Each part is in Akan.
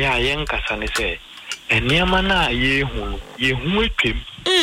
ya yen kasa ne say eniama na ye hu etwem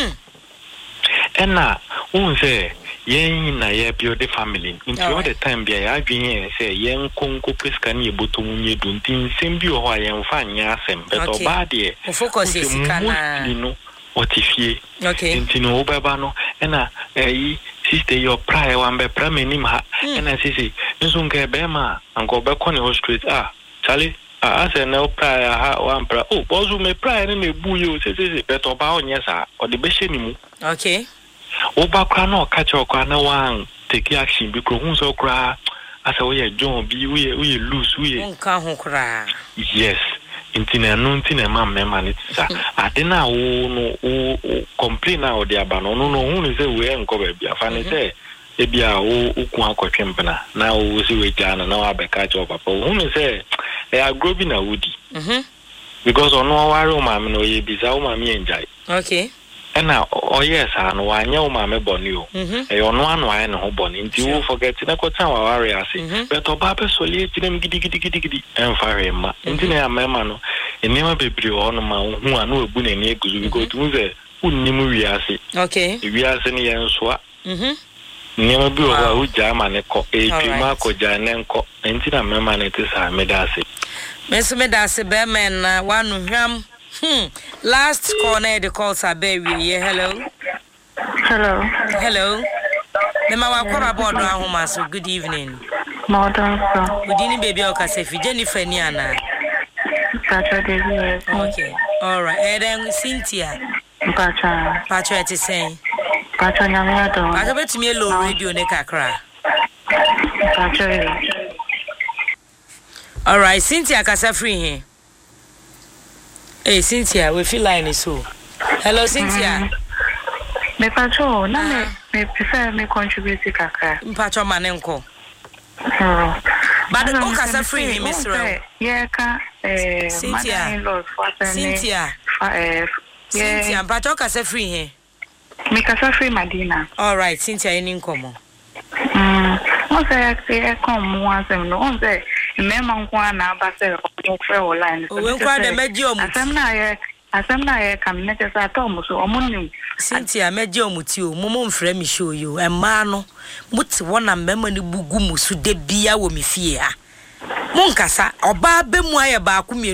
ena won say yen na ye build the family into all the time bia ya adwen say yen konko peska na ebotom nye duntin sembi o ho yen fa nya asem beto ba de focus sikana no otifie okay intino obeba no ena sister your prayer wan be pramenim ha ena sisi nso nke be ma anko be kone ho street Charlie ase na prayer ha wan pra bozu me prayer na ebu yo sisi beto ba onye sa o de be hye mu okay oba kwa na okache okwa na wan take action because hu so kra asa we John bi we lose we nka ho kra yes intina no intina mama ne tsa ade na wo no complain na o de aba no hu ne se we enko ba bia fa ne se e bia wo ku akotwe mpena na wo se we jana na wa beka cho papa hu ne se e agrobi na wudi because ono ware o mama no ye bisa o mama enjai okay ena yes anu wanya o mama boni o e ono anu aye no boni nti wo forget na kwota wa ware ase but oba be soli tinem gidi enfare ma nti na ya mama no enema bebri o no ma hu anu ebu na ni eguzu because tu ze unnimu wi ase okay wi ase ni yen soa enema bi o wa ujama ne ko e twima ko jane nko nti na mama ne tisa medase medase be men na wanu hwam last corner the calls are very hello. The mama kwaba board ahoma so good evening. Modern so. Good evening baby Okasefi Jennifer ni ana. Okay. All right. And then Cynthia. Pacha eti say. Pacha nyame do. Pacha betimi low radio ne kakra. Pacha. All right, Cynthia kasa free here. Hey Cynthia, we feel line is so. Hello Cynthia. Me pacho, na me prefer me contribute kakra. Pacho manenko. But o kasa free him Israel. Yeah ka Cynthia. Cynthia, pacho kasa free here. Me kasa free Madina. All right, Cynthia any nkomo. O say come once no on say remember nkwa na abase o free online. O we nkwa de meji omu. Asem na ye kam ne tesa tom so omunim. Cynthia meji omuti o momo mfra mi show you emma no muti wona mmema ne bugu musu de bia wo mi fie ha. Monkasa oba be mu aye ba ku